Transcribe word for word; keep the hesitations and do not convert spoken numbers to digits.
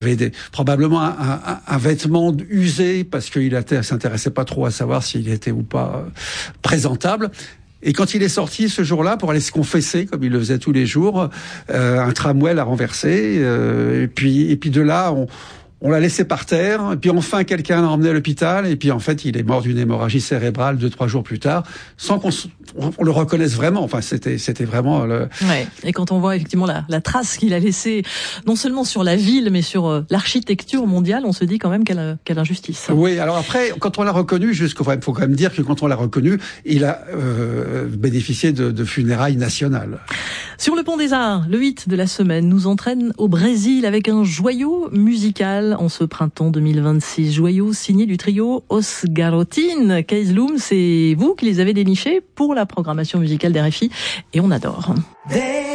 Il avait des, probablement un, un, un vêtement usé parce qu'il était, s'intéressait pas trop à savoir s'il était ou pas présentable. Et quand il est sorti ce jour-là pour aller se confesser, comme il le faisait tous les jours, euh, un tramway l'a renversé. Euh, et puis, et puis de là, on, on l'a laissé par terre. Et puis enfin, quelqu'un l'a emmené à l'hôpital. Et puis en fait, il est mort d'une hémorragie cérébrale deux, trois jours plus tard, sans qu'on on le reconnaisse vraiment. Enfin, c'était, c'était vraiment le. Ouais. Et quand on voit effectivement la, la trace qu'il a laissée, non seulement sur la ville, mais sur euh, l'architecture mondiale, on se dit quand même quelle, quelle injustice. Oui. Alors après, quand on l'a reconnu, jusqu'au, il faut quand même dire que quand on l'a reconnu, il a euh, bénéficié de, de funérailles nationales. Sur le Pont des Arts, le huit de la semaine nous entraîne au Brésil avec un joyau musical en ce printemps deux mille vingt-six. Joyau signé du trio Os Garotines. Kees Loom, c'est vous qui les avez dénichés pour la programmation musicale d'R F I et on adore.